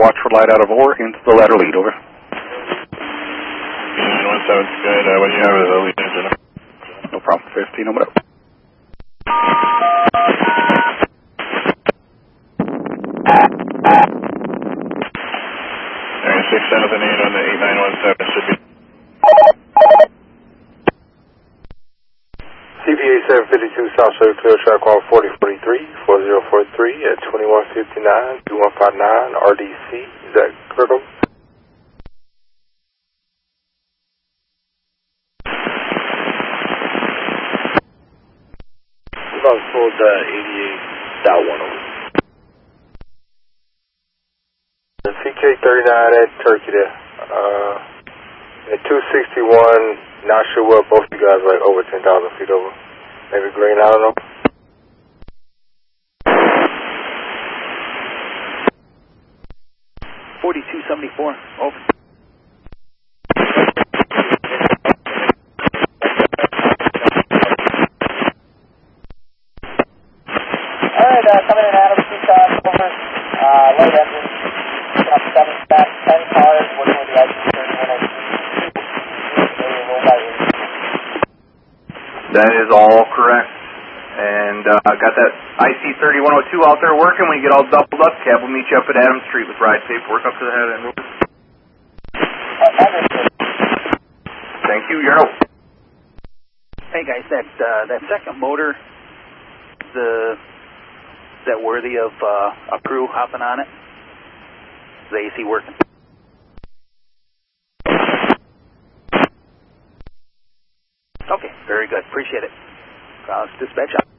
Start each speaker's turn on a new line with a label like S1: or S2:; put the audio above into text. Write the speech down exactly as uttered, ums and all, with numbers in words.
S1: watch for light out of ore into the ladder lead, over.
S2: nine one seven, good. Uh, what do you have as a lead engine?
S1: No problem. fifteen, over.
S2: Alright, six thousand eight on the eight nine one seven should be.
S3: C P A seven fifty-two South Shore, clear track call forty forty-three, four zero four three at twenty-one fifty-nine, two one five nine, R D C. Is that critical?
S4: About full uh, eighty-eight, dot one over.
S3: The C K thirty-nine at Turkey there. Uh, at two sixty-one, not sure what, both you guys like over ten thousand feet over. Maybe green, I don't know.
S5: forty-two seventy-four, over.
S6: Alright, uh, coming in Adam, two times, over. Uh, light engine, up seven, back, ten cars, working with the I C thirty-one oh two.
S7: That is all correct. And uh, got that I C thirty-one oh two out there working. When you get all doubled up, Cab will meet you up at Adams Street with ride paperwork up to the head end. Thank you, you're out.
S5: Hey guys, that uh, that second motor, the is that worthy of uh, a crew hopping on it? Is the A C working? Okay, very good. Appreciate it. Uh, dispatch out.